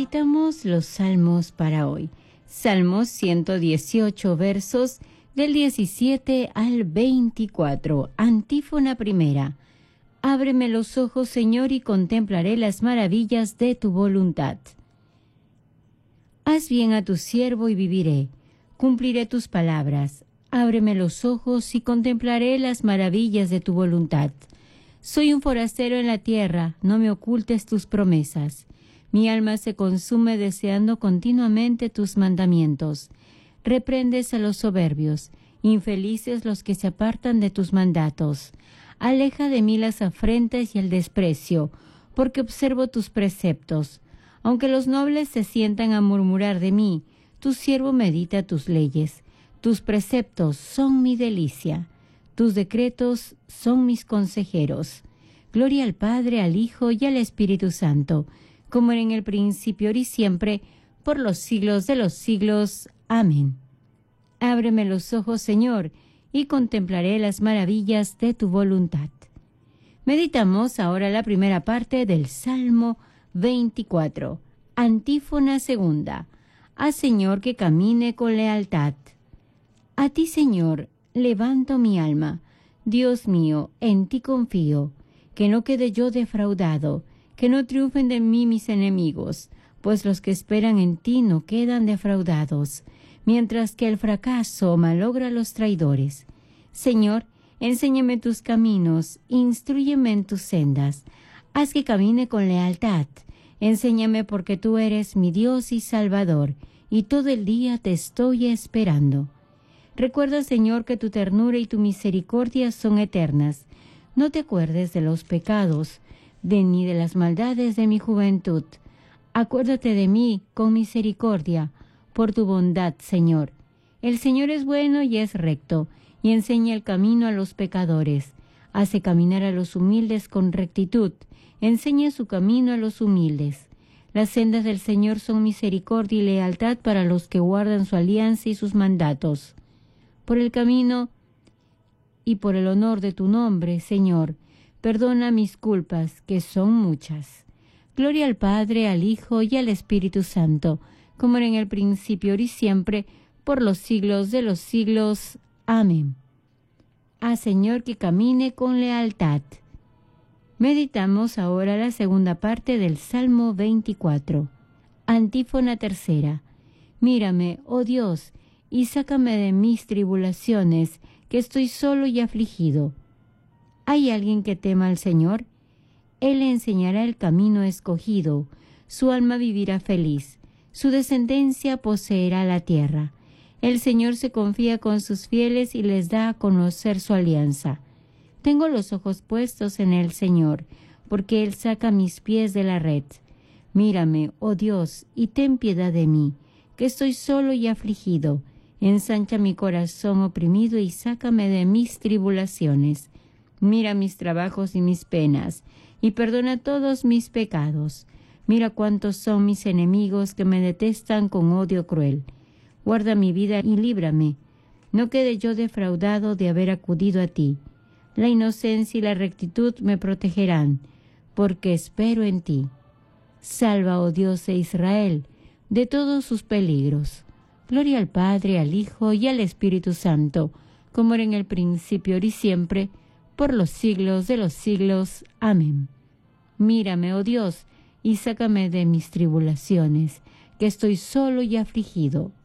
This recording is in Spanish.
Meditamos los salmos para hoy. Salmos 118, versos del 17 al 24. Antífona primera. Ábreme los ojos, Señor, y contemplaré las maravillas de tu voluntad. Haz bien a tu siervo y viviré. Cumpliré tus palabras. Ábreme los ojos y contemplaré las maravillas de tu voluntad. Soy un forastero en la tierra, no me ocultes tus promesas. Mi alma se consume deseando continuamente tus mandamientos. Reprendes a los soberbios, infelices los que se apartan de tus mandatos. Aleja de mí las afrentas y el desprecio, porque observo tus preceptos. Aunque los nobles se sientan a murmurar de mí, tu siervo medita tus leyes. Tus preceptos son mi delicia. Tus decretos son mis consejeros. Gloria al Padre, al Hijo y al Espíritu Santo, como era en el principio, ahora y siempre, por los siglos de los siglos. Amén. Ábreme los ojos, Señor, y contemplaré las maravillas de tu voluntad. Meditamos ahora la primera parte del Salmo 24. Antífona segunda. Haz, Señor, que camine con lealtad. A ti, Señor, levanto mi alma. Dios mío, en ti confío. Que no quede yo defraudado, que no triunfen de mí mis enemigos, pues los que esperan en ti no quedan defraudados, mientras que el fracaso malogra a los traidores. Señor, enséñame tus caminos, instrúyeme en tus sendas, haz que camine con lealtad. Enséñame porque tú eres mi Dios y Salvador, y todo el día te estoy esperando. Recuerda, Señor, que tu ternura y tu misericordia son eternas. No te acuerdes de los pecados, ni de las maldades de mi juventud. Acuérdate de mí con misericordia, por tu bondad, Señor. El Señor es bueno y es recto, y enseña el camino a los pecadores. Hace caminar a los humildes con rectitud, enseña su camino a los humildes. Las sendas del Señor son misericordia y lealtad para los que guardan su alianza y sus mandatos. Por el camino y por el honor de tu nombre, Señor, perdona mis culpas, que son muchas. Gloria al Padre, al Hijo y al Espíritu Santo, como era en el principio, ahora y siempre, por los siglos de los siglos. Amén. Haz, Señor, que camine con lealtad. Meditamos ahora la segunda parte del Salmo 24. Antífona tercera. Mírame, oh Dios, y sácame de mis tribulaciones, que estoy solo y afligido. ¿Hay alguien que tema al Señor? Él le enseñará el camino escogido, su alma vivirá feliz, su descendencia poseerá la tierra. El Señor se confía con sus fieles y les da a conocer su alianza. Tengo los ojos puestos en el Señor, porque Él saca mis pies de la red. Mírame, oh Dios, y ten piedad de mí, que estoy solo y afligido. Ensancha mi corazón oprimido y sácame de mis tribulaciones. Mira mis trabajos y mis penas, y perdona todos mis pecados. Mira cuántos son mis enemigos que me detestan con odio cruel. Guarda mi vida y líbrame. No quede yo defraudado de haber acudido a ti. La inocencia y la rectitud me protegerán, porque espero en ti. Salva, oh Dios de Israel, de todos sus peligros. Gloria al Padre, al Hijo y al Espíritu Santo, como era en el principio, ahora y siempre, por los siglos de los siglos. Amén. Mírame, oh Dios, y sácame de mis tribulaciones, que estoy solo y afligido.